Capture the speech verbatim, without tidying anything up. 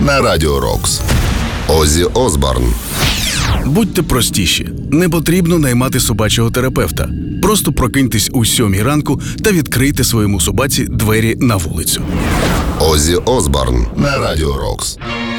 на Радіо Рокс. Оззі Осборн. Будьте простіші. Не потрібно наймати собачого терапевта. Просто прокиньтесь у сьомій ранку та відкрийте своєму собаці двері на вулицю. Оззі Осборн на Радіо Рокс.